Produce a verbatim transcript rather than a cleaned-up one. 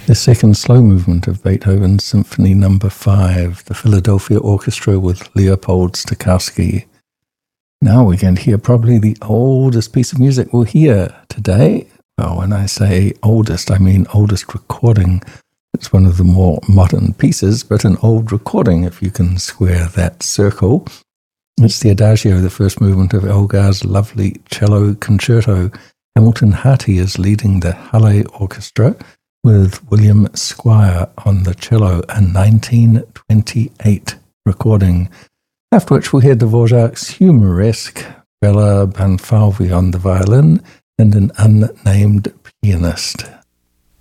The second slow movement of Beethoven's Symphony Number Five, the Philadelphia Orchestra with Leopold Stokowski. Now we're going to hear probably the oldest piece of music we'll hear today. Well, when I say oldest, I mean oldest recording. It's one of the more modern pieces, but an old recording, if you can square that circle. It's the Adagio, the first movement of Elgar's lovely cello concerto. Hamilton Harty is leading the Halle Orchestra, with William Squire on the cello, a nineteen twenty-eight recording, after which we'll hear Dvorak's humoresque Bella Banfalvi on the violin and an unnamed pianist.